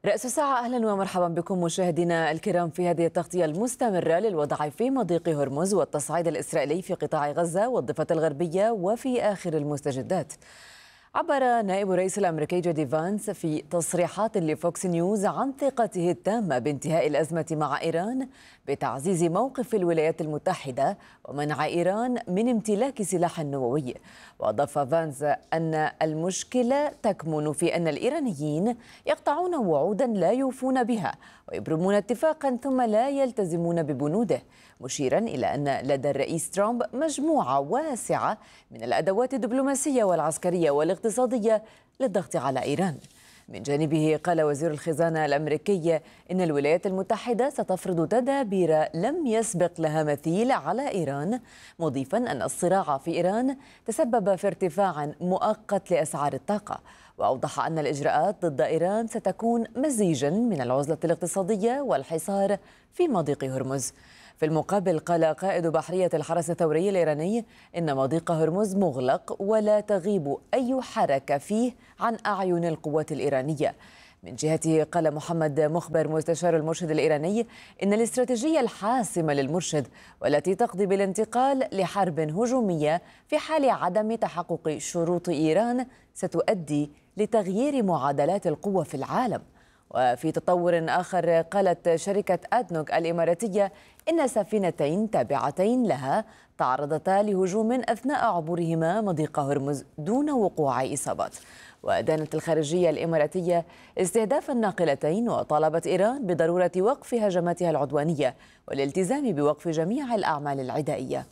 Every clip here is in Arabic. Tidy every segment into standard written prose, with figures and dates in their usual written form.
رأس الساعة، أهلا ومرحبا بكم مشاهدينا الكرام في هذه التغطية المستمرة للوضع في مضيق هرمز والتصعيد الإسرائيلي في قطاع غزة والضفة الغربية وفي آخر المستجدات. عبر نائب الرئيس الأمريكي جودي فانس في تصريحات لفوكس نيوز عن ثقته التامة بانتهاء الأزمة مع إيران بتعزيز موقف الولايات المتحدة ومنع إيران من امتلاك سلاح نووي. وأضاف فانس أن المشكلة تكمن في أن الإيرانيين يقطعون وعودا لا يوفون بها ويبرمون اتفاقا ثم لا يلتزمون ببنوده، مشيرا إلى أن لدى الرئيس ترامب مجموعة واسعة من الأدوات الدبلوماسية والعسكرية والاقتصادية للضغط على إيران. من جانبه قال وزير الخزانة الأمريكي إن الولايات المتحدة ستفرض تدابير لم يسبق لها مثيل على إيران، مضيفا أن الصراع في إيران تسبب في ارتفاع مؤقت لأسعار الطاقة. وأوضح أن الإجراءات ضد إيران ستكون مزيجا من العزلة الاقتصادية والحصار في مضيق هرمز. في المقابل قال قائد بحرية الحرس الثوري الإيراني إن مضيق هرمز مغلق ولا تغيب أي حركة فيه عن أعين القوات الإيرانية. من جهته قال محمد مخبر مستشار المرشد الإيراني إن الاستراتيجية الحاسمة للمرشد والتي تقضي بالانتقال لحرب هجومية في حال عدم تحقق شروط إيران ستؤدي لتغيير معادلات القوة في العالم. وفي تطور آخر قالت شركة أدنوك الإماراتية إن سفينتين تابعتين لها تعرضتا لهجوم أثناء عبورهما مضيق هرمز دون وقوع إصابات. وأدانت الخارجية الإماراتية استهداف الناقلتين وطالبت إيران بضرورة وقف هجماتها العدوانية والالتزام بوقف جميع الأعمال العدائية.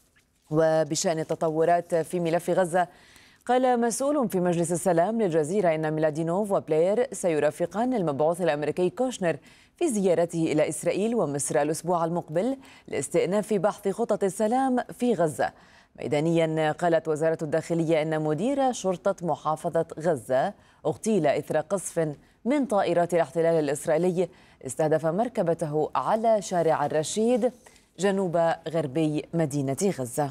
وبشأن التطورات في ملف غزة، قال مسؤول في مجلس السلام للجزيرة إن ميلادينوف وبلاير سيرافقان المبعوث الأمريكي كوشنر في زيارته إلى إسرائيل ومصر الأسبوع المقبل لاستئناف بحث خطط السلام في غزة. ميدانيا قالت وزارة الداخلية إن مدير شرطة محافظة غزة اغتيل إثر قصف من طائرات الاحتلال الإسرائيلي استهدف مركبته على شارع الرشيد جنوب غربي مدينة غزة.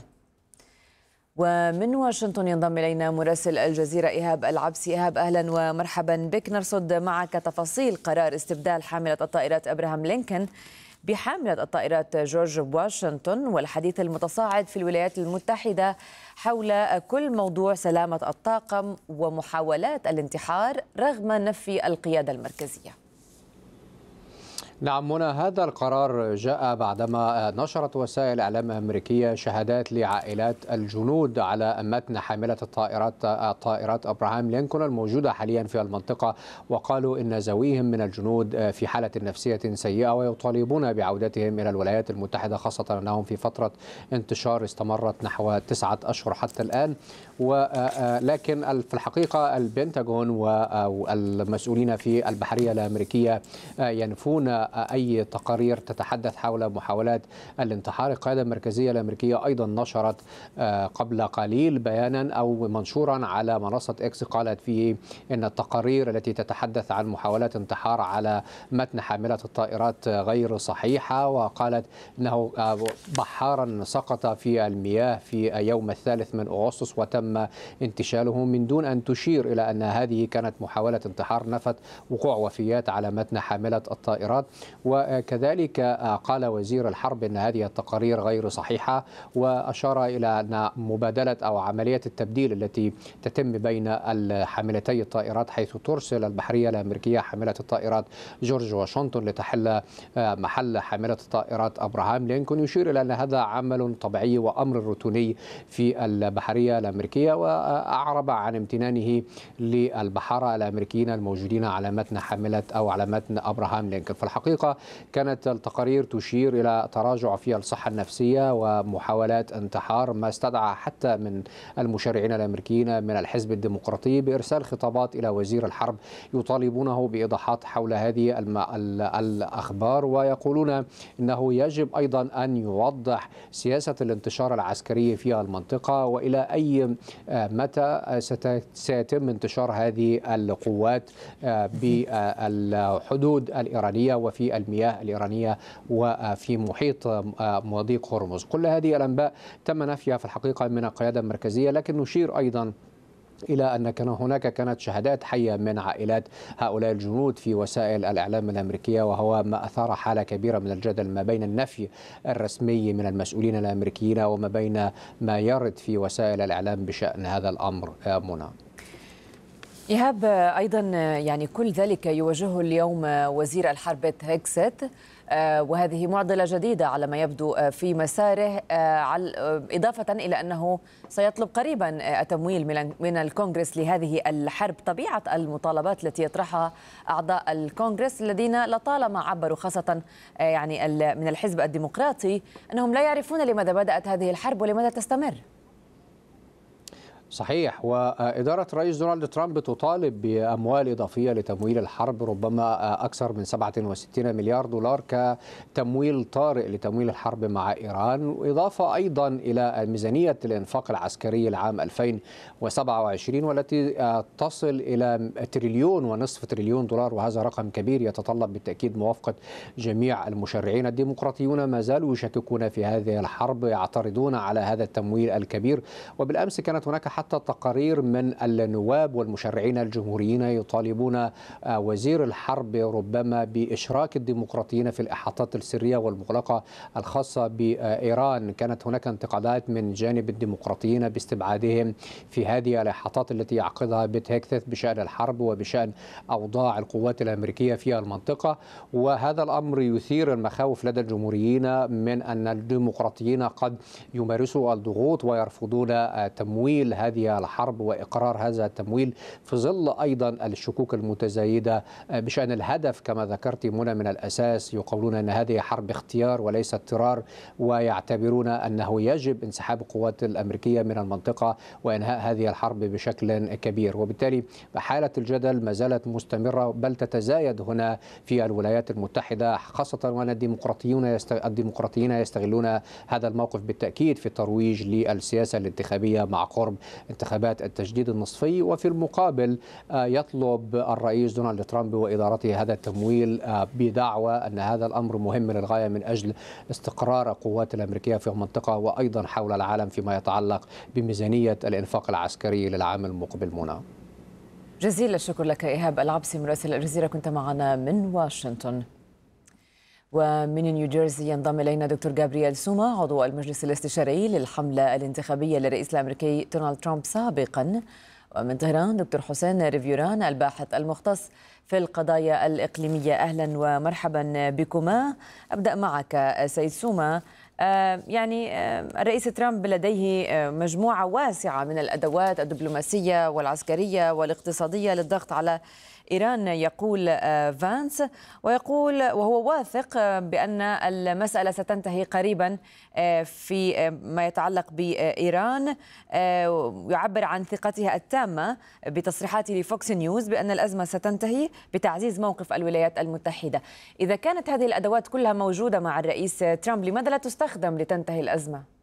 ومن واشنطن ينضم إلينا مراسل الجزيرة إيهاب العبسي. إيهاب، أهلا ومرحبا بك. نرصد معك تفاصيل قرار استبدال حاملة الطائرات أبراهام لينكولن بحاملة الطائرات جورج واشنطن والحديث المتصاعد في الولايات المتحدة حول كل موضوع سلامة الطاقم ومحاولات الانتحار رغم نفي القيادة المركزية. نعم منى، هذا القرار جاء بعدما نشرت وسائل إعلام أمريكية شهادات لعائلات الجنود على متن حاملة طائرات أبراهام لينكولن الموجودة حاليا في المنطقة، وقالوا إن ذويهم من الجنود في حالة نفسية سيئة ويطالبون بعودتهم إلى الولايات المتحدة، خاصة أنهم في فترة انتشار استمرت نحو 9 أشهر حتى الآن. ولكن في الحقيقة البنتاغون والمسؤولين في البحرية الأمريكية ينفون أي تقارير تتحدث حول محاولات الانتحار. القيادة المركزية الأمريكية أيضا نشرت قبل قليل بيانا أو منشورا على منصة إكس قالت فيه إن التقارير التي تتحدث عن محاولات انتحار على متن حاملة الطائرات غير صحيحة، وقالت أنه بحارا سقط في المياه في يوم 3 من أغسطس وتم انتشاله، من دون أن تشير إلى أن هذه كانت محاولة انتحار. نفت وقوع وفيات على متن حاملة الطائرات. وكذلك قال وزير الحرب أن هذه التقارير غير صحيحة، وأشار إلى أن مبادلة أو عملية التبديل التي تتم بين حاملتي الطائرات، حيث ترسل البحرية الأمريكية حاملة الطائرات جورج واشنطن لتحل محل حاملة الطائرات أبراهام لينكولن، يشير إلى أن هذا عمل طبيعي وأمر روتيني في البحرية الأمريكية، وأعرب عن امتنانه للبحارة الأمريكيين الموجودين على متن حاملة أو على متن أبراهام لينكولن. في الحقيقة كانت التقارير تشير إلى تراجع في الصحة النفسية ومحاولات انتحار، ما استدعى حتى من المشرعين الأمريكيين من الحزب الديمقراطي بإرسال خطابات إلى وزير الحرب يطالبونه بإيضاحات حول هذه الأخبار، ويقولون إنه يجب أيضا أن يوضح سياسة الانتشار العسكري في المنطقة وإلى أي متى سيتم انتشار هذه القوات بالحدود الإيرانية وفي المياه الإيرانية وفي محيط مضيق هرمز. كل هذه الأنباء تم نفيها في الحقيقة من القيادة المركزية، لكن نشير أيضا إلى أن كانت شهادات حية من عائلات هؤلاء الجنود في وسائل الإعلام الأمريكية، وهو ما أثار حالة كبيرة من الجدل ما بين النفي الرسمي من المسؤولين الأمريكيين وما بين ما يرد في وسائل الإعلام بشأن هذا الأمر. منى. إيهاب، أيضا يعني كل ذلك يواجهه اليوم وزير الحرب هيكسيت، وهذه معضلة جديدة على ما يبدو في مساره، إضافة إلى أنه سيطلب قريبا التمويل من الكونغرس لهذه الحرب. طبيعة المطالبات التي يطرحها أعضاء الكونغرس الذين لطالما عبروا، خاصة يعني من الحزب الديمقراطي، أنهم لا يعرفون لماذا بدأت هذه الحرب ولماذا تستمر. صحيح، وإدارة رئيس دونالد ترامب تطالب بأموال إضافية لتمويل الحرب، ربما أكثر من 67 مليار دولار كتمويل طارئ لتمويل الحرب مع إيران، وإضافة أيضا إلى ميزانية الإنفاق العسكري لعام 2027 والتي تصل إلى تريليون دولار، وهذا رقم كبير يتطلب بالتأكيد موافقة جميع المشرعين. الديمقراطيون ما زالوا يشككون في هذه الحرب، يعترضون على هذا التمويل الكبير، وبالأمس كانت هناك حتى تقارير من النواب والمشرعين الجمهوريين يطالبون وزير الحرب ربما بإشراك الديمقراطيين في الإحاطات السرية والمغلقة الخاصة بإيران. كانت هناك انتقادات من جانب الديمقراطيين باستبعادهم في هذه الإحاطات التي يعقدها بيت هيكسيت بشأن الحرب وبشأن أوضاع القوات الأمريكية في المنطقة، وهذا الأمر يثير المخاوف لدى الجمهوريين من أن الديمقراطيين قد يمارسوا الضغوط ويرفضون تمويل هذه الحرب وإقرار هذا التمويل، في ظل أيضا الشكوك المتزايدة بشأن الهدف كما ذكرت منى. من الأساس يقولون أن هذه حرب اختيار وليس اضطرار، ويعتبرون أنه يجب انسحاب القوات الأمريكية من المنطقة وإنهاء هذه الحرب بشكل كبير، وبالتالي حالة الجدل ما زالت مستمرة بل تتزايد هنا في الولايات المتحدة، خاصة وأن الديمقراطيين يستغلون هذا الموقف بالتأكيد في الترويج للسياسة الانتخابية مع قرب انتخابات التجديد النصفي. وفي المقابل يطلب الرئيس دونالد ترامب وإدارته هذا التمويل بدعوى أن هذا الأمر مهم للغاية من أجل استقرار القوات الأمريكية في المنطقة وأيضا حول العالم فيما يتعلق بميزانية الإنفاق العسكري للعام المقبل. منى، جزيل الشكر لك إيهاب العبسي مراسل الجزيرة، كنت معنا من واشنطن. ومن نيوجيرسي ينضم إلينا دكتور جابرييل سوما، عضو المجلس الاستشاري للحملة الانتخابية للرئيس الأمريكي دونالد ترامب سابقا. ومن طهران دكتور حسين ريفيوران، الباحث المختص في القضايا الإقليمية. أهلا ومرحبا بكما. أبدأ معك سيد سوما. الرئيس ترامب لديه مجموعة واسعة من الأدوات الدبلوماسية والعسكرية والاقتصادية للضغط على إيران، يقول فانس، ويقول وهو واثق بأن المسألة ستنتهي قريبا في ما يتعلق بإيران. يعبر عن ثقته التامة بتصريحاته لفوكس نيوز بأن الأزمة ستنتهي بتعزيز موقف الولايات المتحدة. إذا كانت هذه الأدوات كلها موجودة مع الرئيس ترامب، لماذا لا تستخدم لتنتهي الأزمة؟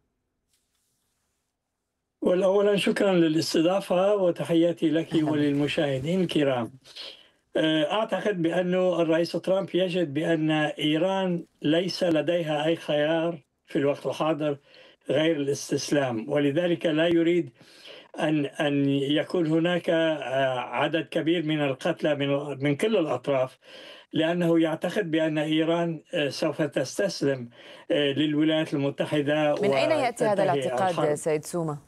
أولا شكرا للاستضافة وتحياتي لك وللمشاهدين الكرام. أعتقد بأن الرئيس ترامب يجد بأن إيران ليس لديها أي خيار في الوقت الحاضر غير الاستسلام، ولذلك لا يريد أن يكون هناك عدد كبير من القتلى من كل الأطراف، لأنه يعتقد بأن إيران سوف تستسلم للولايات المتحدة. من أين يأتي هذا الاعتقاد سيد سوما؟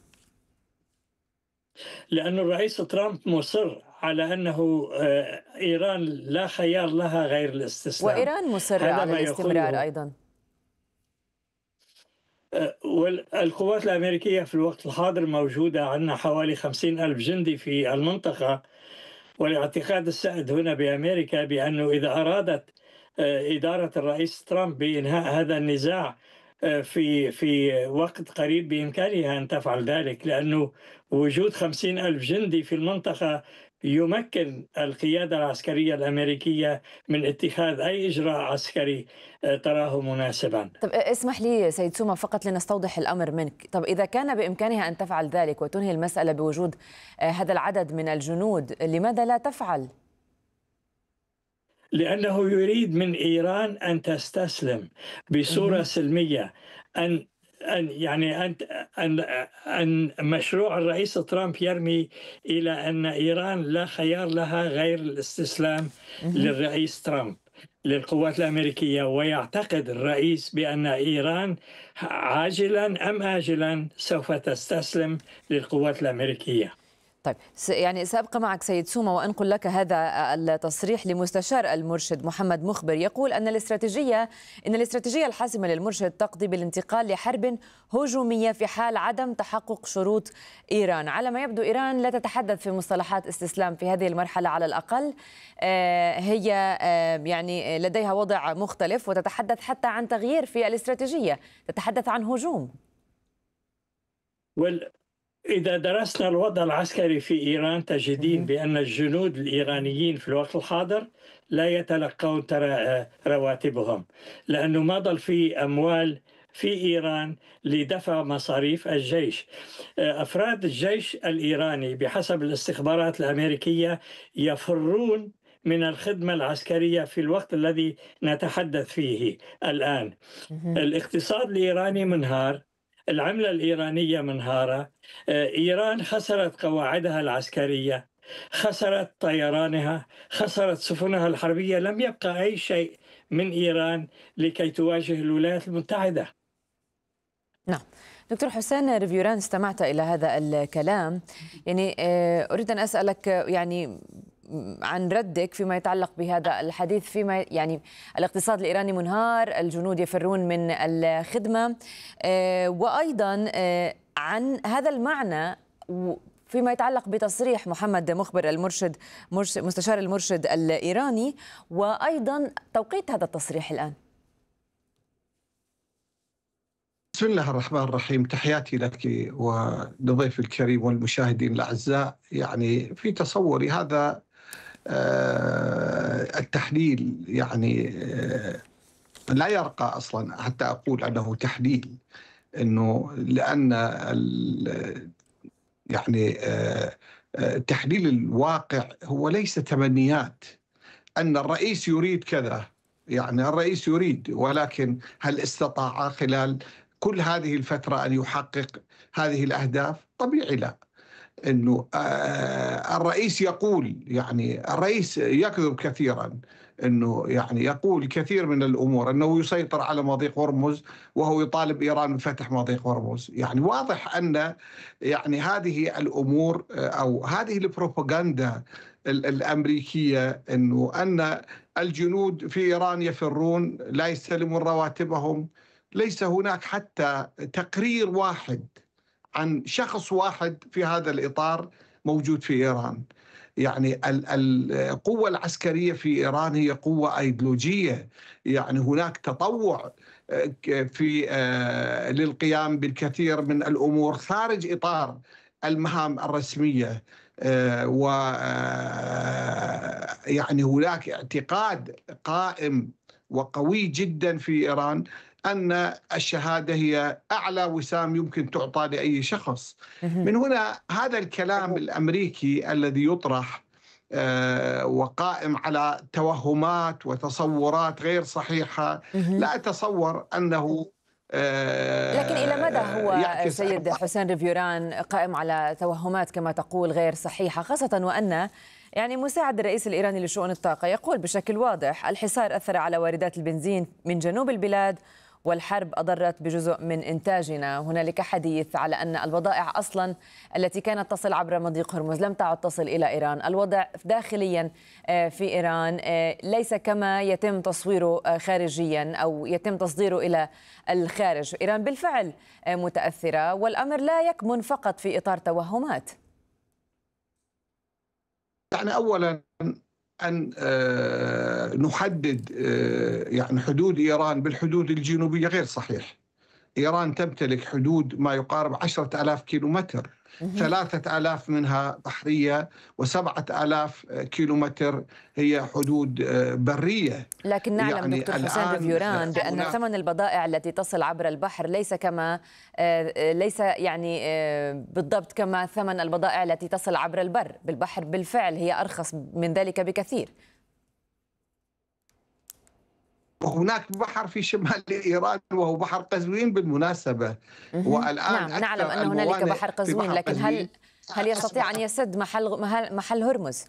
لأن الرئيس ترامب مصر على أنه إيران لا خيار لها غير الاستسلام، وإيران مصرة على الاستمرار أيضا. والقوات الأمريكية في الوقت الحاضر موجودة، عندنا حوالي 50,000 جندي في المنطقة، والاعتقاد السائد هنا بأمريكا بأنه إذا أرادت إدارة الرئيس ترامب بإنهاء هذا النزاع في وقت قريب بإمكانها أن تفعل ذلك، لأنه وجود 50,000 جندي في المنطقة يمكن القيادة العسكرية الأمريكية من اتخاذ أي إجراء عسكري تراه مناسبا. طب اسمح لي سيد سوما فقط لنستوضح الأمر منك. طب إذا كان بإمكانها أن تفعل ذلك وتنهي المسألة بوجود هذا العدد من الجنود، لماذا لا تفعل؟ لأنه يريد من إيران أن تستسلم بصورة سلمية، أن أن مشروع الرئيس ترامب يرمي إلى أن إيران لا خيار لها غير الاستسلام للرئيس ترامب للقوات الأمريكية، ويعتقد الرئيس بأن إيران عاجلا أم آجلا سوف تستسلم للقوات الأمريكية. طيب، يعني سأبقى معك سيد سومة وأنقل لك هذا التصريح لمستشار المرشد محمد مخبر، يقول أن الاستراتيجية الحاسمة للمرشد تقضي بالانتقال لحرب هجومية في حال عدم تحقق شروط إيران. على ما يبدو إيران لا تتحدث في مصطلحات استسلام في هذه المرحلة على الأقل، هي يعني لديها وضع مختلف وتتحدث حتى عن تغيير في الاستراتيجية، تتحدث عن هجوم. إذا درسنا الوضع العسكري في إيران تجدين بأن الجنود الإيرانيين في الوقت الحاضر لا يتلقون رواتبهم، لأنه ما ضل في أموال في إيران لدفع مصاريف الجيش. أفراد الجيش الإيراني بحسب الاستخبارات الأمريكية يفرون من الخدمة العسكرية في الوقت الذي نتحدث فيه الآن. الاقتصاد الإيراني منهار، العملة الإيرانية منهارة، إيران خسرت قواعدها العسكرية، خسرت طيرانها، خسرت سفنها الحربية، لم يبقى أي شيء من إيران لكي تواجه الولايات المتحدة. نعم. دكتور حسين ريفيوران، استمعت إلى هذا الكلام، يعني أريد أن أسألك يعني عن ردك فيما يتعلق بهذا الحديث، فيما يعني الاقتصاد الإيراني منهار، الجنود يفرون من الخدمة، وأيضا عن هذا المعنى فيما يتعلق بتصريح محمد مخبر مستشار المرشد الإيراني، وأيضا توقيت هذا التصريح الآن. بسم الله الرحمن الرحيم، تحياتي لك ولضيف الكريم والمشاهدين الأعزاء. يعني في تصوري هذا التحليل يعني لا يرقى أصلا حتى أقول أنه تحليل، أنه لأن يعني تحليل الواقع هو ليس تمنيات أن الرئيس يريد كذا، يعني الرئيس يريد، ولكن هل استطاع خلال كل هذه الفترة أن يحقق هذه الأهداف؟ طبيعي لا. أنه الرئيس يقول، يعني الرئيس يكذب كثيرا، أنه يعني يقول كثير من الأمور، أنه يسيطر على مضيق هرمز وهو يطالب إيران بفتح مضيق هرمز. يعني واضح أن يعني هذه الأمور أو هذه البروباغندا الأمريكية أن الجنود في إيران يفرون لا يستلمون رواتبهم. ليس هناك حتى تقرير واحد عن شخص واحد في هذا الإطار موجود في إيران. يعني القوة العسكرية في إيران هي قوة أيديولوجية، يعني هناك تطوع في للقيام بالكثير من الأمور خارج إطار المهام الرسمية، و يعني هناك اعتقاد قائم وقوي جدا في إيران أن الشهادة هي أعلى وسام يمكن تعطى لأي شخص. من هنا هذا الكلام الأمريكي الذي يطرح وقائم على توهمات وتصورات غير صحيحة، لا أتصور أنه لكن إلى مدى هو سيد حسين ريفيوران قائم على توهمات كما تقول غير صحيحة، خاصة وأن يعني مساعد الرئيس الإيراني لشؤون الطاقة يقول بشكل واضح الحصار أثر على واردات البنزين من جنوب البلاد والحرب أضرت بجزء من إنتاجنا. هنالك حديث على أن البضائع أصلا التي كانت تصل عبر مضيق هرمز لم تعد تصل إلى إيران. الوضع داخليا في إيران ليس كما يتم تصويره خارجيا أو يتم تصديره إلى الخارج. إيران بالفعل متأثرة، والأمر لا يكمن فقط في إطار توهمات. يعني أولا أن نحدد يعني حدود إيران بالحدود الجنوبية غير صحيح. إيران تمتلك حدود ما يقارب 10,000 كيلومتر، 3,000 منها بحرية و7,000 كيلومتر هي حدود برية. لكن نعلم يعني دكتور حسين ريفيوران بأن ثمن البضائع التي تصل عبر البحر ليس يعني بالضبط كما ثمن البضائع التي تصل عبر البر. بالبحر بالفعل هي أرخص من ذلك بكثير. وهناك بحر في شمال إيران وهو بحر قزوين بالمناسبة. والآن نعم، نعلم أكثر أن هنالك الموانئ بحر في قزوين، بحر لكن قزوين هل يستطيع أن أصبحت. يسد محل هرمز؟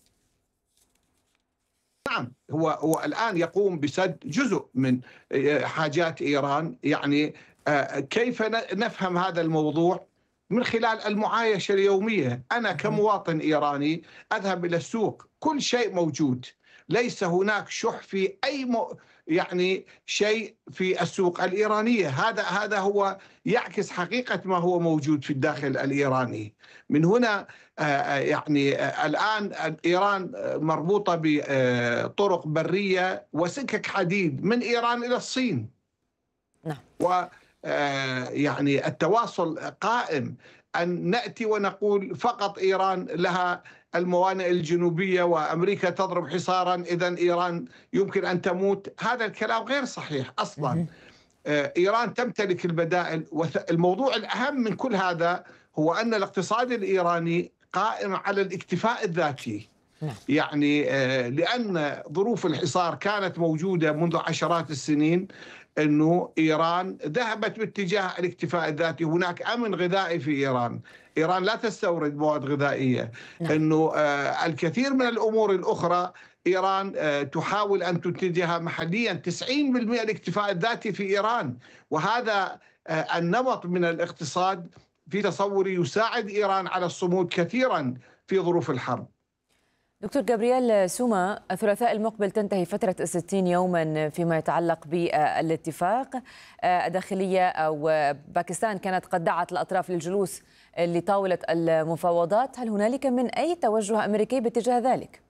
نعم، هو الآن يقوم بسد جزء من حاجات إيران. يعني كيف نفهم هذا الموضوع؟ من خلال المعايشة اليومية. أنا كمواطن إيراني أذهب إلى السوق، كل شيء موجود، ليس هناك شح في أي يعني شيء في السوق الإيرانية. هذا هو يعكس حقيقة ما هو موجود في الداخل الإيراني. من هنا يعني الآن إيران مربوطة بطرق برية وسكك حديد من إيران إلى الصين. نعم. و يعني التواصل قائم. أن نأتي ونقول فقط إيران لها الموانئ الجنوبية وأمريكا تضرب حصارا إذن إيران يمكن أن تموت، هذا الكلام غير صحيح أصلا. إيران تمتلك البدائل. والموضوع الأهم من كل هذا هو أن الاقتصاد الإيراني قائم على الاكتفاء الذاتي. يعني لأن ظروف الحصار كانت موجودة منذ عشرات السنين، أنه إيران ذهبت باتجاه الاكتفاء الذاتي. هناك أمن غذائي في إيران. إيران لا تستورد مواد غذائية. أنه الكثير من الأمور الأخرى إيران تحاول أن تنتجها محليا. 90% الاكتفاء الذاتي في إيران، وهذا النمط من الاقتصاد في تصوري يساعد إيران على الصمود كثيرا في ظروف الحرب. دكتور جابرييل سوما، الثلاثاء المقبل تنتهي فترة 60 يوما فيما يتعلق بالاتفاق الداخلية، أو باكستان كانت قد دعت الأطراف للجلوس لطاولة المفاوضات. هل هنالك من أي توجه أمريكي باتجاه ذلك؟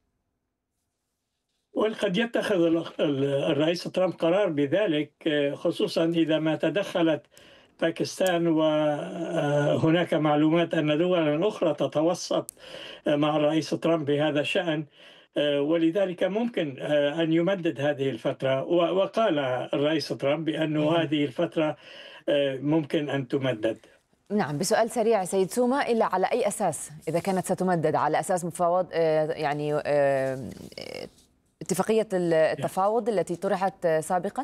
وقد يتخذ الرئيس ترامب قرار بذلك، خصوصا إذا ما تدخلت باكستان، وهناك معلومات أن دولا أخرى تتوسط مع الرئيس ترامب بهذا الشأن، ولذلك ممكن أن يمدد هذه الفترة. وقال الرئيس ترامب بأن هذه الفترة ممكن أن تمدد. نعم، بسؤال سريع سيد سوما، إلا على أي أساس إذا كانت ستمدد؟ على أساس مفاوض يعني اتفاقية التفاوض التي طرحت سابقا؟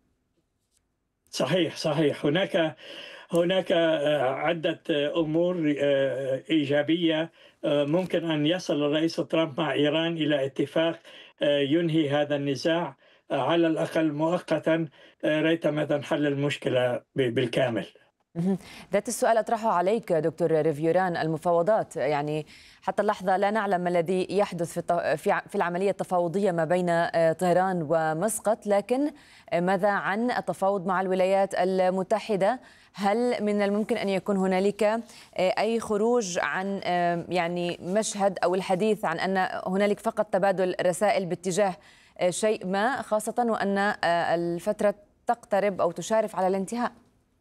صحيح. هناك عدة أمور إيجابية. ممكن أن يصل الرئيس ترامب مع إيران إلى اتفاق ينهي هذا النزاع على الأقل مؤقتا، ريثما تنحل المشكلة بالكامل. ذات السؤال أطرحه عليك دكتور ريفيوران. المفاوضات، يعني حتى اللحظة لا نعلم ما الذي يحدث في العملية التفاوضية ما بين طهران ومسقط، لكن ماذا عن التفاوض مع الولايات المتحدة؟ هل من الممكن أن يكون هنالك أي خروج عن يعني مشهد أو الحديث عن أن هنالك فقط تبادل رسائل باتجاه شيء ما، خاصة وأن الفترة تقترب أو تشارف على الانتهاء؟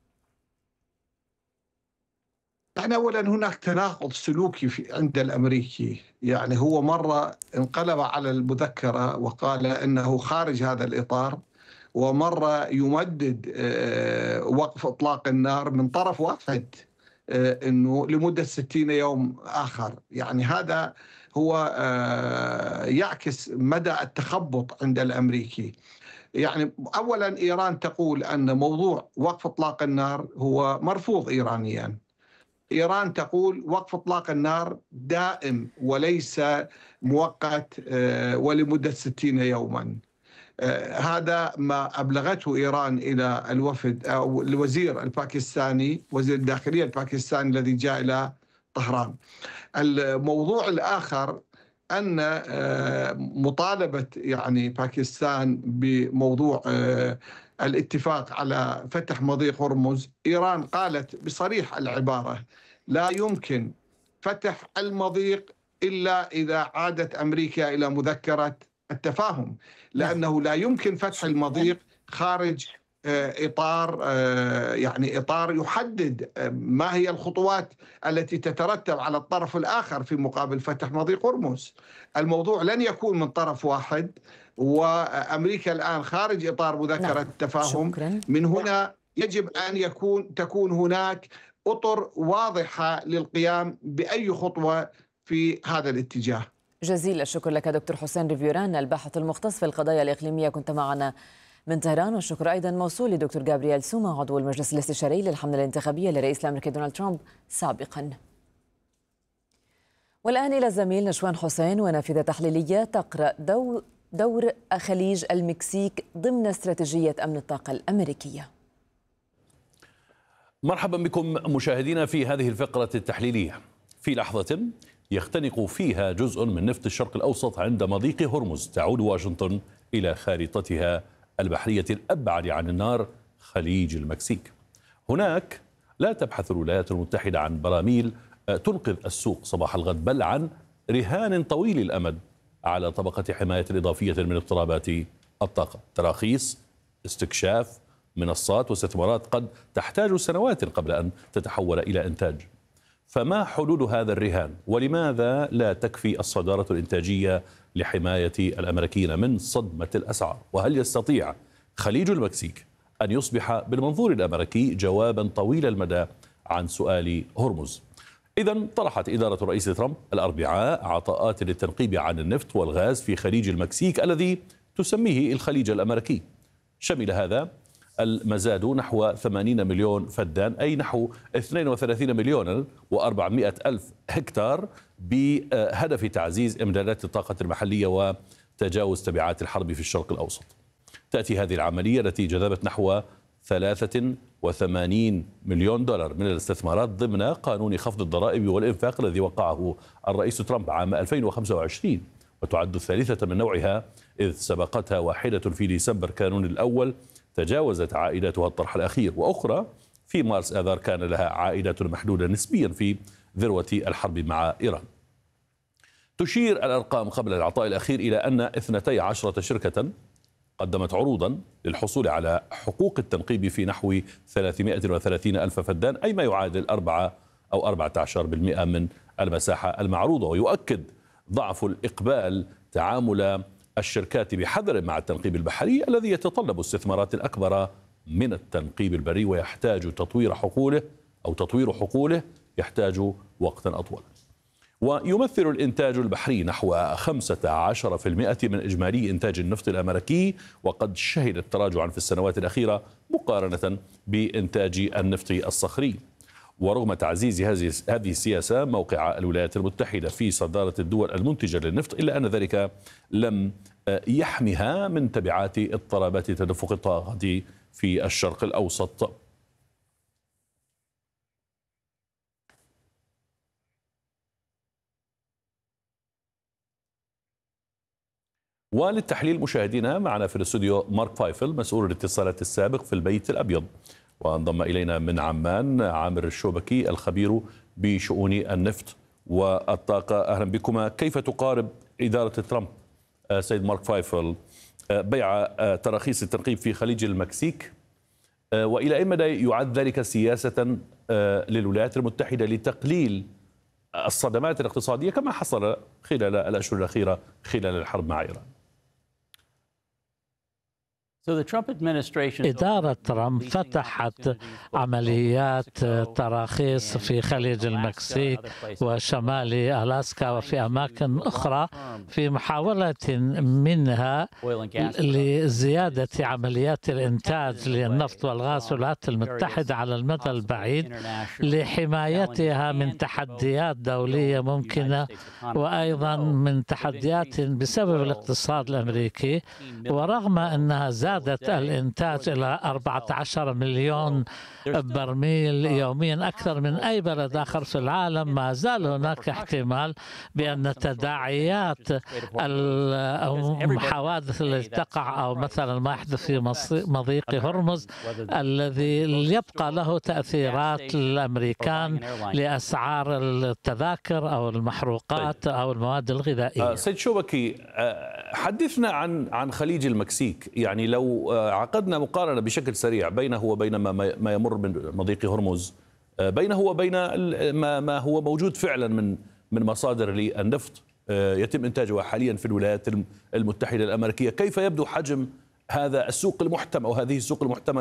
يعني أولا هناك تناقض سلوكي عند الأمريكي. يعني هو مرة انقلب على المذكرة وقال أنه خارج هذا الإطار، ومرة يمدد وقف إطلاق النار من طرف واحد أنه لمدة 60 يوم آخر. يعني هذا هو يعكس مدى التخبط عند الأمريكي. يعني أولا إيران تقول أن موضوع وقف إطلاق النار هو مرفوض إيرانيا. إيران تقول وقف إطلاق النار دائم وليس مؤقت ولمدة 60 يوما. هذا ما أبلغته إيران إلى الوفد أو الوزير الباكستاني، وزير الداخلية الباكستاني الذي جاء إلى طهران. الموضوع الآخر أن مطالبة يعني باكستان بموضوع الاتفاق على فتح مضيق هرمز، إيران قالت بصريح العبارة لا يمكن فتح المضيق إلا إذا عادت أمريكا إلى مذكرة التفاهم، لأنه لا يمكن فتح المضيق خارج إطار يعني إطار يحدد ما هي الخطوات التي تترتب على الطرف الآخر في مقابل فتح مضيق هرمز. الموضوع لن يكون من طرف واحد، وأمريكا الآن خارج إطار مذكرة التفاهم. من هنا يجب أن تكون هناك أطر واضحة للقيام بأي خطوة في هذا الاتجاه. جزيل الشكر لك دكتور حسين ريفيوران الباحث المختص في القضايا الإقليمية، كنت معنا من طهران. والشكر أيضا موصول لدكتور جابرييل سوما عضو المجلس الاستشاري للحملة الانتخابية لرئيس الأمريكي دونالد ترامب سابقا. والآن إلى الزميل نشوان حسين ونافذة تحليلية تقرأ دور خليج المكسيك ضمن استراتيجية أمن الطاقة الأمريكية. مرحبا بكم مشاهدينا في هذه الفقرة التحليلية. في لحظة يختنق فيها جزء من نفط الشرق الأوسط عند مضيق هرمز، تعود واشنطن إلى خارطتها البحرية الأبعد عن النار، خليج المكسيك. هناك لا تبحث الولايات المتحدة عن براميل تنقذ السوق صباح الغد، بل عن رهان طويل الأمد على طبقة حماية إضافية من اضطرابات الطاقة، تراخيص، استكشاف، منصات واستثمارات قد تحتاج سنوات قبل أن تتحول إلى إنتاج. فما حدود هذا الرهان؟ ولماذا لا تكفي الصدارة الإنتاجية لحماية الأمريكيين من صدمة الأسعار؟ وهل يستطيع خليج المكسيك أن يصبح بالمنظور الأمريكي جوابا طويل المدى عن سؤال هرمز؟ إذن طرحت إدارة الرئيس ترامب الأربعاء عطاءات للتنقيب عن النفط والغاز في خليج المكسيك الذي تسميه الخليج الأمريكي. شمل هذا المزاد نحو 80 مليون فدان، أي نحو 32 مليون و400 ألف هكتار، بهدف تعزيز إمدادات الطاقة المحلية وتجاوز تبعات الحرب في الشرق الأوسط. تأتي هذه العملية التي جذبت نحو 83 مليون دولار من الاستثمارات ضمن قانون خفض الضرائب والإنفاق الذي وقعه الرئيس ترامب عام 2025، وتعد الثالثة من نوعها إذ سبقتها واحدة في ديسمبر كانون الأول تجاوزت عائداتها الطرح الأخير، وأخرى في مارس آذار كان لها عائدات محدودة نسبيا في ذروة الحرب مع إيران. تشير الأرقام قبل العطاء الأخير إلى أن 12 شركة قدمت عروضا للحصول على حقوق التنقيب في نحو 330 ألف فدان، أي ما يعادل 4 أو 14% من المساحة المعروضة. ويؤكد ضعف الإقبال تعامل الشركات بحذر مع التنقيب البحري الذي يتطلب استثمارات أكبر من التنقيب البري ويحتاج تطوير حقوله يحتاج وقتا أطول. ويمثل الإنتاج البحري نحو 15% من إجمالي إنتاج النفط الأمريكي، وقد شهد التراجع في السنوات الأخيرة مقارنة بإنتاج النفط الصخري. ورغم تعزيز هذه السياسة موقع الولايات المتحدة في صدارة الدول المنتجة للنفط، إلا أن ذلك لم يحمها من تبعات اضطرابات تدفق الطاقة في الشرق الأوسط. وللتحليل مشاهدينا معنا في الاستوديو مارك فايفل مسؤول الاتصالات السابق في البيت الأبيض، وانضم إلينا من عمان عامر الشوبكي الخبير بشؤون النفط والطاقة. أهلا بكما. كيف تقارب إدارة ترامب سيد مارك فايفل بيع تراخيص التنقيب في خليج المكسيك، وإلى أي مدى يعد ذلك سياسة للولايات المتحدة لتقليل الصدمات الاقتصادية كما حصل خلال الأشهر الأخيرة خلال الحرب مع إيران؟ إدارة ترامب فتحت عمليات تراخيص في خليج المكسيك وشمال ألاسكا وفي أماكن أخرى في محاولة منها لزيادة عمليات الإنتاج للنفط والغاز في الولايات المتحدة على المدى البعيد لحمايتها من تحديات دولية ممكنة، وأيضا من تحديات بسبب الاقتصاد الأمريكي. ورغم أنها زادت الإنتاج إلى 14 مليون برميل يوميا أكثر من أي بلد آخر في العالم، ما زال هناك احتمال بأن تداعيات الحوادث التي تقع أو مثلا ما يحدث في مضيق هرمز الذي يبقى له تأثيرات للأمريكان لأسعار التذاكر أو المحروقات أو المواد الغذائية. سيد شوبكي، حدثنا عن خليج المكسيك. يعني لو عقدنا مقارنة بشكل سريع بينه وبين ما يمر من مضيق هرمز، بينه وبين ما هو موجود فعلا من مصادر للنفط يتم إنتاجها حاليا في الولايات المتحدة الأمريكية، كيف يبدو حجم هذا السوق المحتمل أو هذه السوق المحتملة، أو ربما حجم النفط الموجود هناك؟ السوق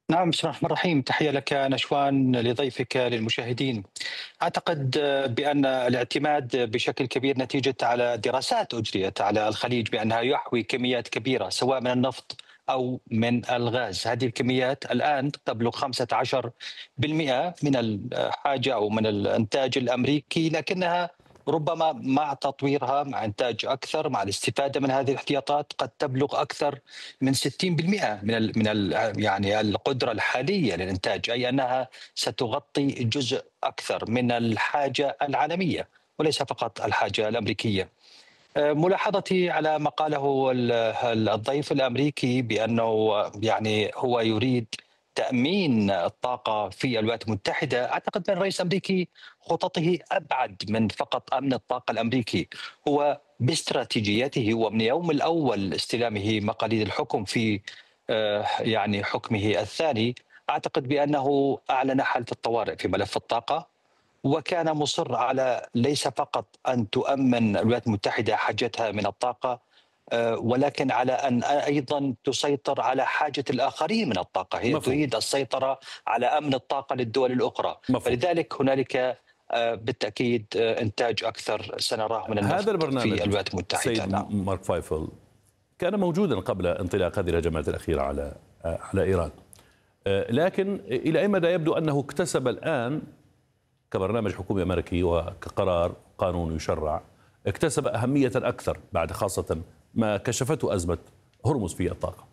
نعم، بسم الله الرحمن الرحيم. تحية لك نشوان، لضيفك، للمشاهدين. أعتقد بأن الاعتماد بشكل كبير نتيجة على دراسات أجريت على الخليج بأنها يحوي كميات كبيرة سواء من النفط أو من الغاز. هذه الكميات الآن تبلغ 15% من الحاجة أو من الإنتاج الأمريكي، لكنها ربما مع تطويرها، مع إنتاج أكثر، مع الاستفادة من هذه الاحتياطات، قد تبلغ أكثر من 60% من يعني القدرة الحالية للإنتاج، أي أنها ستغطي جزء أكثر من الحاجة العالمية وليس فقط الحاجة الأمريكية. ملاحظتي على ما قاله الضيف الأمريكي بأنه يعني هو يريد تأمين الطاقة في الولايات المتحدة. أعتقد أن الرئيس الأمريكي خططه أبعد من فقط أمن الطاقة الأمريكي. هو باستراتيجيته ومن يوم الأول استلامه مقاليد الحكم في يعني حكمه الثاني، أعتقد بأنه أعلن حالة الطوارئ في ملف الطاقة، وكان مصر على ليس فقط أن تؤمن الولايات المتحدة حاجتها من الطاقة، ولكن على أن أيضا تسيطر على حاجة الآخرين من الطاقة. هي مفهوم. تريد السيطرة على أمن الطاقة للدول الأخرى. مفهوم. فلذلك هنالك بالتأكيد إنتاج أكثر سنراه من هذا النفط البرنامج في الولايات المتحدة. سيد نعم. مارك فايفل كان موجودا قبل انطلاق هذه الهجمات الأخيرة على إيران، لكن إلى أي مدى يبدو أنه اكتسب الآن كبرنامج حكومي أمريكي وكقرار قانون يشرع، اكتسب أهمية أكثر بعد خاصة ما كشفته أزمة هرمز في الطاقة؟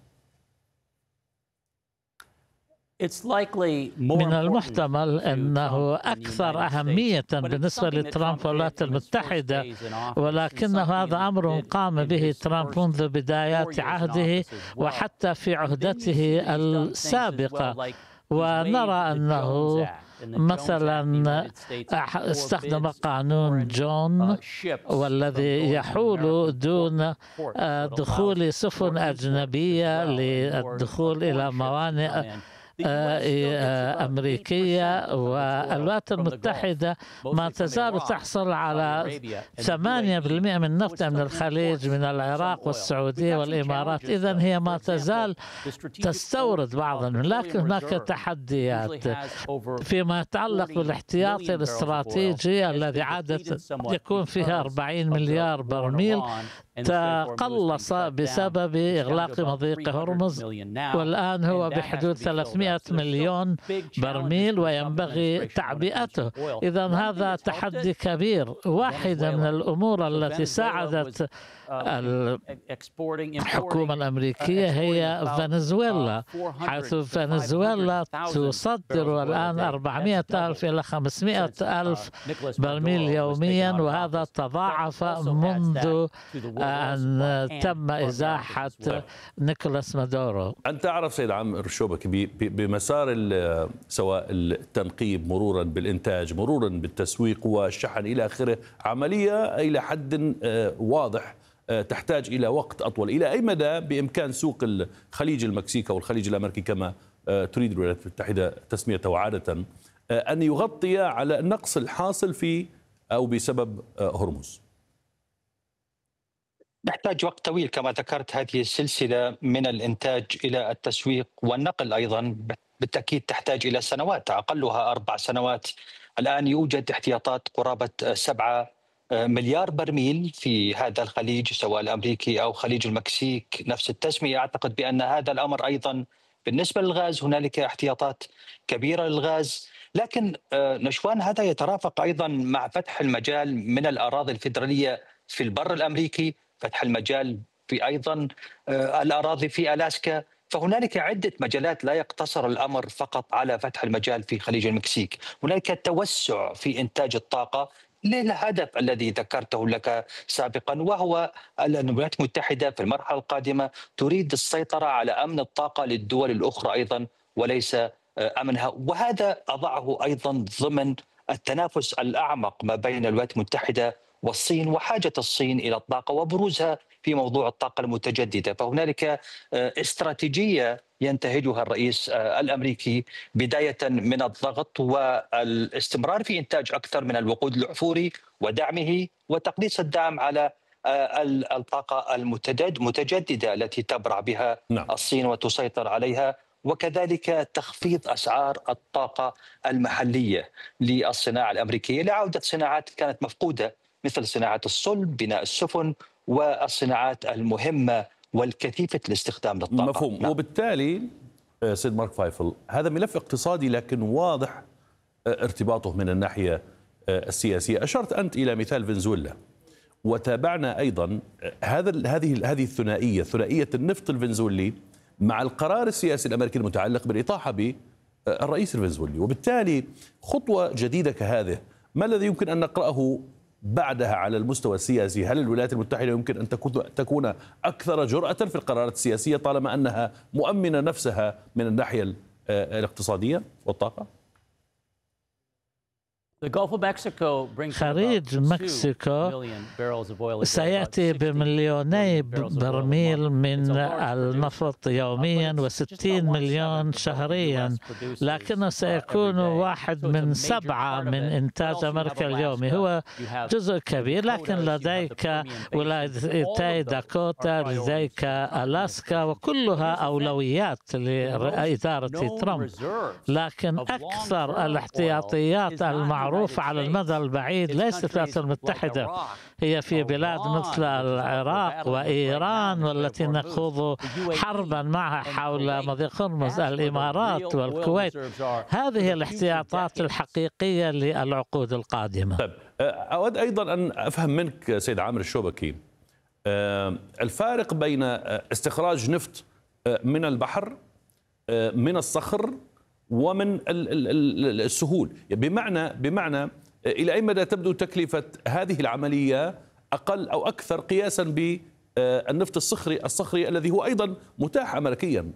من المحتمل أنه أكثر أهمية بالنسبة لترامب والولايات المتحدة، ولكن هذا أمر قام به ترامب منذ بدايات عهده وحتى في عهدته السابقة. ونرى أنه مثلا استخدم قانون جون، والذي يحول دون دخول سفن أجنبية للدخول إلى موانئ أمريكية. والولايات المتحدة ما تزال تحصل على 8% من نفطها من الخليج، من العراق والسعودية والإمارات. إذن هي ما تزال تستورد بعضا، لكن هناك تحديات فيما يتعلق بالاحتياط الاستراتيجي الذي عادة يكون فيها 40 مليار برميل، تقلص بسبب إغلاق مضيق هرمز، والآن هو بحدود 300 مليون برميل وينبغي تعبئته. إذن هذا تحدي كبير. واحدة من الأمور التي ساعدت الحكومة الأمريكية هي فنزويلا، حيث فنزويلا تصدر الآن 400,000 إلى 500,000 برميل يوميا، وهذا تضاعف منذ أن تم إزاحة نيكولاس مادورو. أنت تعرف سيد عمرو شوبكي بمسار سواء التنقيب مرورا بالإنتاج مرورا بالتسويق والشحن إلى آخره، عملية إلى حد واضح تحتاج إلى وقت أطول. إلى أي مدى بإمكان سوق الخليج المكسيكي والخليج الأمريكي كما تريد الولايات المتحدة تسميته عادة أن يغطي على النقص الحاصل في أو بسبب هرمز؟ نحتاج وقت طويل كما ذكرت. هذه السلسلة من الإنتاج إلى التسويق والنقل أيضا بالتأكيد تحتاج إلى سنوات، أقلها 4 سنوات. الآن يوجد احتياطات قرابة 7 مليار برميل في هذا الخليج، سواء الأمريكي أو خليج المكسيك نفس التسمية. أعتقد بأن هذا الأمر أيضا بالنسبة للغاز هنالك احتياطات كبيرة للغاز. لكن نشوان هذا يترافق أيضا مع فتح المجال من الأراضي الفيدرالية في البر الأمريكي، فتح المجال في أيضا الأراضي في ألاسكا. فهنالك عدة مجالات، لا يقتصر الأمر فقط على فتح المجال في خليج المكسيك. هنالك توسع في إنتاج الطاقة للهدف الذي ذكرته لك سابقا، وهو أن الولايات المتحدة في المرحلة القادمة تريد السيطرة على أمن الطاقة للدول الأخرى أيضا وليس أمنها. وهذا أضعه أيضا ضمن التنافس الأعمق ما بين الولايات المتحدة والصين، وحاجة الصين إلى الطاقة وبروزها في موضوع الطاقة المتجددة. فهنالك استراتيجية ينتهجها الرئيس الأمريكي، بداية من الضغط والاستمرار في إنتاج أكثر من الوقود الأحفوري ودعمه، وتقليص الدعم على الطاقة المتجددة التي تبرع بها الصين وتسيطر عليها. وكذلك تخفيض أسعار الطاقة المحلية للصناعة الأمريكية لعودة صناعات كانت مفقودة مثل صناعة الصلب، بناء السفن، والصناعات المهمة والكثيفة الاستخدام للطاقة. مفهوم. نعم. وبالتالي سيد مارك فايفل، هذا ملف اقتصادي لكن واضح ارتباطه من الناحية السياسية. أشرت أنت إلى مثال فنزويلا، وتابعنا أيضا هذه ثنائية النفط الفنزويلي مع القرار السياسي الأمريكي المتعلق بالإطاحة بالرئيس الفنزويلي. وبالتالي خطوة جديدة كهذه ما الذي يمكن أن نقرأه بعدها على المستوى السياسي؟ هل الولايات المتحدة يمكن أن تكون أكثر جرأة في القرارات السياسية طالما أنها مؤمنة نفسها من الناحية الاقتصادية والطاقة؟ خليج مكسيكو سيأتي بمليوني برميل من النفط يوميا و60 مليون شهريا، لكنه سيكون 1 من 7 من إنتاج أمريكا اليومي. هو جزء كبير، لكن لديك ولايتي داكوتا، لديك ألاسكا، وكلها أولويات لإدارة ترامب. لكن أكثر الاحتياطيات المعروفة على المدى البعيد ليست الولايات المتحدة، هي في بلاد مثل العراق وإيران والتي نخوض حربا معها حول مضيق هرمز، الإمارات والكويت. هذه الاحتياطات الحقيقية للعقود القادمة. طيب، أود أيضا أن أفهم منك سيد عامر الشوبكي الفارق بين استخراج نفط من البحر، من الصخر، ومن السهول. بمعنى إلى أي مدى تبدو تكلفة هذه العملية أقل أو أكثر قياسا بالنفط الصخري الذي هو أيضا متاح أمريكيا؟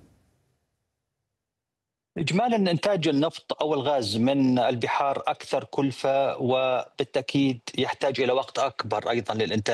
إجمالا إنتاج النفط أو الغاز من البحار أكثر كلفة، وبالتأكيد يحتاج إلى وقت أكبر أيضا للإنتاج.